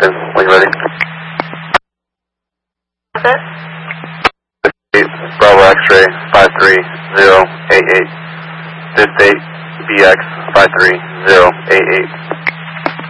When you're ready. Bravo X-ray 53088. This date BX 53088.